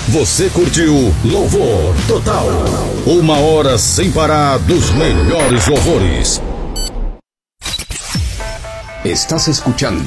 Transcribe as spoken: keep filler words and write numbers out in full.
Você curtiu Louvor Total. Uma hora sem parar dos melhores louvores. Estás escuchando